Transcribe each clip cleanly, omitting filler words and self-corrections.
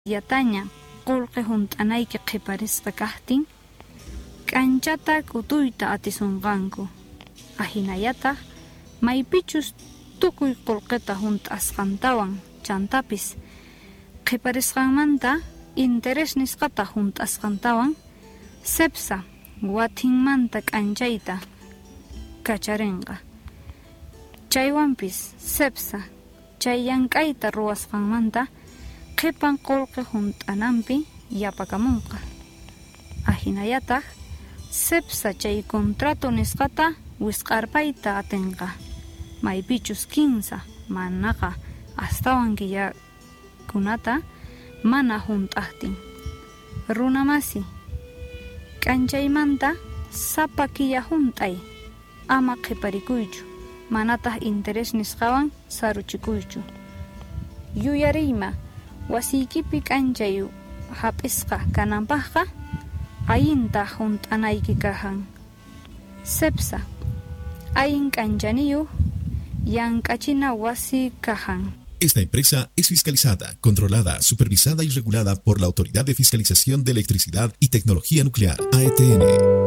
Yataña qulqi hunt'anayki qiparisqa kaqtin k'anchata k'utuyta atisunqanku. Ahinallataq maypichus tukuy qulqita hunt'asqantawan chantapis qiparisqanmanta interes nisqata hunt'asqantawan sepsa wathinmanta k'anchayta kacharinqa. Chaywanpis sepsa chay llank'ayta ruwasqanmanta qipan qulqi hunt'ananpi yapakamunqa. Ahinallataq sepsa chay contrato nisqata wisq'arpayta atinqa. Maypichus kinsa manaqa astawan killakunata mana hunt'aqtin. Runamasi k'anchaymanta sapa killa hunt'ay ama qiparikuychu, manataq interes nisqawan saruchikuychu. Yuyariyma wasiykipi k'anchay hap'isqa kananpaqqa ayinta hunt'anayki kahan. Sepsa ayin k'anchaniyuq llank'achina wasi kahan. Esta empresa es fiscalizada, controlada, supervisada y regulada por la Autoridad de Fiscalización de Electricidad y Tecnología Nuclear, AETN.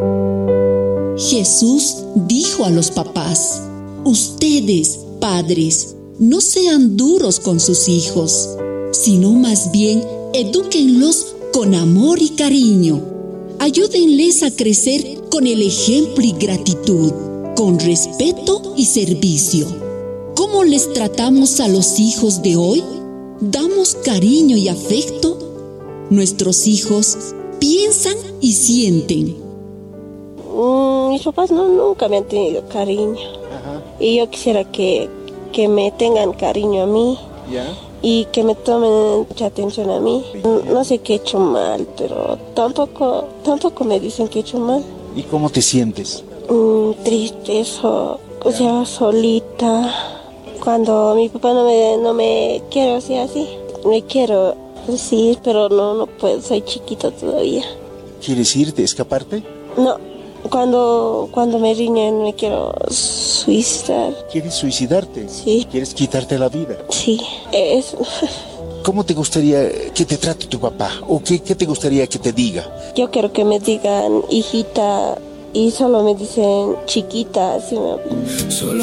Jesús dijo a los papás: ustedes, padres, no sean duros con sus hijos, sino más bien edúquenlos con amor y cariño. Ayúdenles a crecer con el ejemplo y gratitud, con respeto y servicio. ¿Cómo les tratamos a los hijos de hoy? ¿Damos cariño y afecto? Nuestros hijos piensan y sienten. Mis papás nunca me han tenido cariño. Ajá. Y yo quisiera que me tengan cariño a mí. ¿Ya? Y que me tomen mucha atención a mí. No sé qué he hecho mal, pero tampoco me dicen que he hecho mal. ¿Y cómo te sientes? Triste, solita. Cuando mi papá no me quiere así, me quiero decir, pero no puedo, soy chiquita todavía. ¿Quieres irte, escaparte? No, cuando me riñen me quiero suicidar. ¿Quieres suicidarte? Sí. ¿Quieres quitarte la vida? Sí, eso. ¿Cómo te gustaría que te trate tu papá? ¿O qué te gustaría que te diga? Yo quiero que me digan hijita y solo me dicen chiquita. Así me...